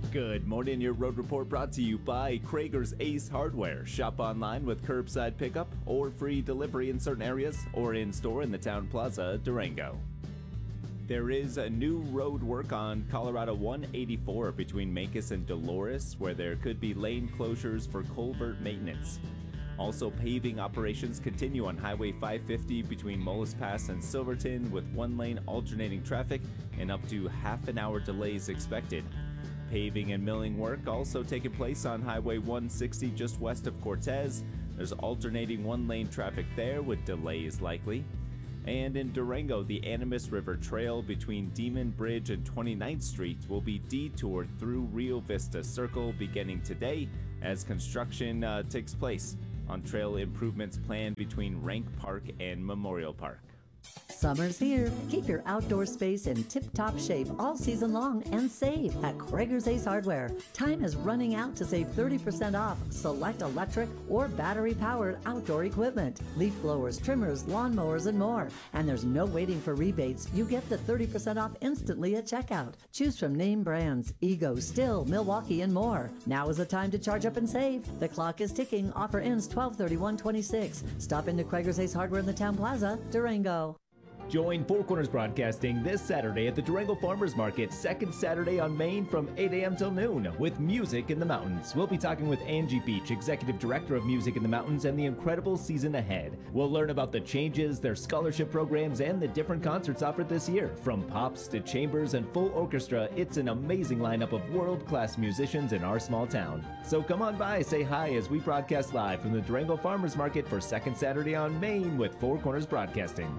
Good morning, your road report brought to you by Krager's Ace Hardware. Shop online with curbside pickup or free delivery in certain areas or in store in the Town Plaza, Durango. There is a new road work on Colorado 184 between Mancos and Dolores where there could be lane closures for culvert maintenance. Also, paving operations continue on Highway 550 between Mullis Pass and Silverton with one-lane alternating traffic and up to half-an-hour delays expected. Paving and milling work also taking place on Highway 160 just west of Cortez. There's alternating one-lane traffic there with delays likely. And in Durango, the Animas River Trail between Demon Bridge and 29th Street will be detoured through Rio Vista Circle beginning today as construction takes place on trail improvements planned between Rank Park and Memorial Park. Summer's here. Keep your outdoor space in tip-top shape all season long and save at Krager's Ace Hardware. Time is running out to save 30% off select electric or battery-powered outdoor equipment. Leaf blowers, trimmers, lawnmowers, and more. And there's no waiting for rebates. You get the 30% off instantly at checkout. Choose from name brands, Ego, Still, Milwaukee, and more. Now is the time to charge up and save. The clock is ticking. Offer ends 12/31/26. Stop into Krager's Ace Hardware in the Town Plaza, Durango. Join Four Corners Broadcasting this Saturday at the Durango Farmers Market, second Saturday on Main from 8 a.m. till noon with Music in the Mountains. We'll be talking with Angie Beach, Executive Director of Music in the Mountains, and the incredible season ahead. We'll learn about the changes, their scholarship programs, and the different concerts offered this year. From pops to chambers and full orchestra, it's an amazing lineup of world-class musicians in our small town. So come on by, say hi as we broadcast live from the Durango Farmers Market for second Saturday on Main with Four Corners Broadcasting.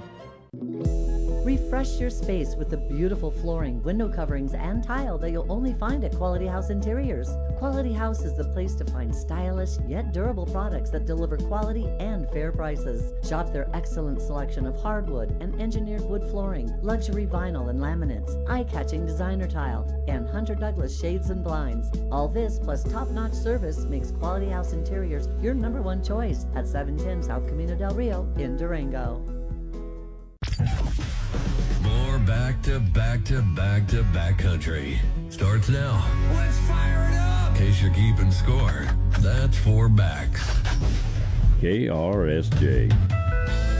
Refresh your space with the beautiful flooring, window coverings, and tile that you'll only find at Quality House Interiors. Quality House is the place to find stylish yet durable products that deliver quality and fair prices. Shop their excellent selection of hardwood and engineered wood flooring, luxury vinyl and laminates, eye-catching designer tile, and Hunter Douglas shades and blinds. All this plus top-notch service makes Quality House Interiors your #1 choice at 710 South Camino del Rio in Durango. More back-to-back-to-back-to-back country starts now. Let's fire it up! In case you're keeping score, that's 4 backs. KRSJ.